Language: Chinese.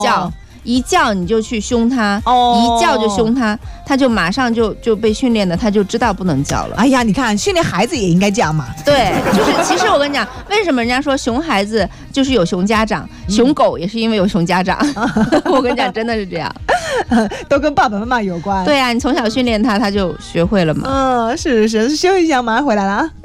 叫。一叫你就去凶他，一叫就凶他，他就马上就被训练的，他就知道不能叫了。 哎呀，你看训练孩子也应该这样嘛。 对，就是其实我跟你讲，为什么人家说熊孩子就是有熊家长，熊狗也是因为有熊家长。我跟你讲，真的是这样， 都跟爸爸妈妈有关。 对啊，你从小训练他，他就学会了嘛。 是休息一下，马上回来了啊。